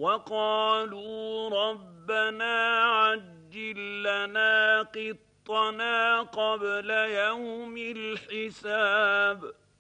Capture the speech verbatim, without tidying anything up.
وقالوا ربنا عجل لنا قطنا قبل يوم الحساب